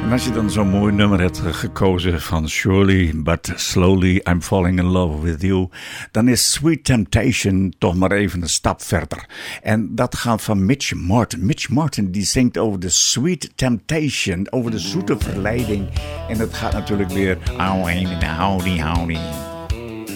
En als je dan zo'n mooi nummer hebt gekozen van Surely But Slowly I'm Falling in Love With You, dan is Sweet Temptation toch maar even een stap verder. En dat gaat van Mitch Martin. Mitch Martin die zingt over de Sweet Temptation, over de zoete verleiding. En het gaat natuurlijk weer howdy, howdy, howdy.